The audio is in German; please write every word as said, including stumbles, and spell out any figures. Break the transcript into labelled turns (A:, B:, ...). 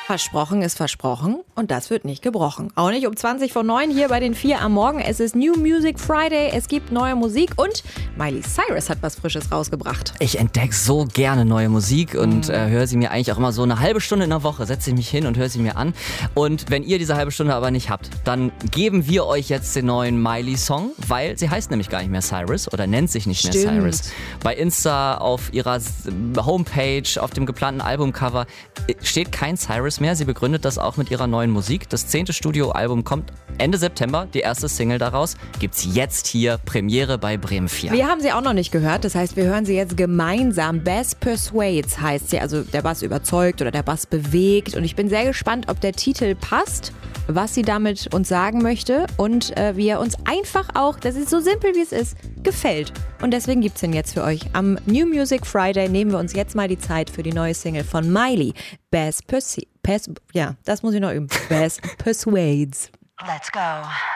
A: Versprochen ist versprochen und das wird nicht gebrochen. Auch nicht um zwanzig vor neun hier bei den vier am Morgen. Es ist New Music Friday, es gibt neue Musik und Miley Cyrus hat was Frisches rausgebracht.
B: Ich entdecke so gerne neue Musik und mhm. äh, höre sie mir eigentlich auch immer so eine halbe Stunde in der Woche, setze ich mich hin und höre sie mir an. Und wenn ihr diese halbe Stunde aber nicht habt, dann geben wir euch jetzt den neuen Miley-Song, weil sie heißt nämlich gar nicht mehr Cyrus oder nennt sich nicht
A: Stimmt.
B: mehr Cyrus. Bei Insta, auf ihrer Homepage, auf dem geplanten Albumcover steht kein Cyrus mehr. Sie begründet das auch mit ihrer neuen Musik. Das zehnte Studioalbum kommt Ende September. Die erste Single daraus gibt's jetzt hier. Premiere bei Bremen vier.
A: Wir haben sie auch noch nicht gehört. Das heißt, wir hören sie jetzt gemeinsam. Bass Persuades heißt sie. Also der Bass überzeugt oder der Bass bewegt. Und ich bin sehr gespannt, ob der Titel passt, was sie damit uns sagen möchte und äh, wie er uns einfach auch, das ist so simpel wie es ist, gefällt. Und deswegen gibt's ihn jetzt für euch. Am New Music Friday nehmen wir uns jetzt mal die Zeit für die neue Single von Miley. Bass Persuades. Ja, das muss ich noch üben. Bass Persuades.
C: Let's go.